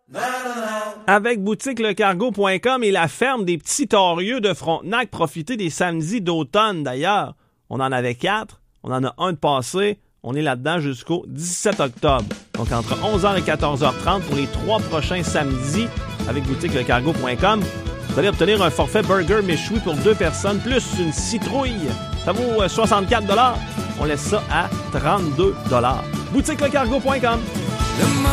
Avec boutiquelecargo.com et la ferme des Petits Torieux de Frontenac, profitez des samedis d'automne d'ailleurs. On en avait 4, on en a un de passé, on est là-dedans jusqu'au 17 octobre. Donc entre 11h et 14h30 pour les 3 prochains samedis avec boutiquelecargo.com. Vous allez obtenir un forfait burger méchoui pour 2 personnes plus une citrouille. Ça vaut 64 $. On laisse ça à 32 $. boutiquelecargo.com.